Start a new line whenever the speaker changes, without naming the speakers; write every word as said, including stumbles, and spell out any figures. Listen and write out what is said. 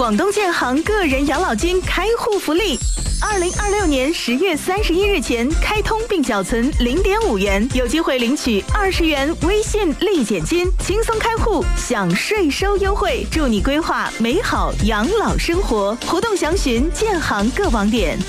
广东建行个人养老金开户福利。二零二六年十月三十一日前开通并缴存零点五元，有机会领取二十元微信立减金，轻松开户享税收优惠，祝你规划美好养老生活。活动详询建行各网点。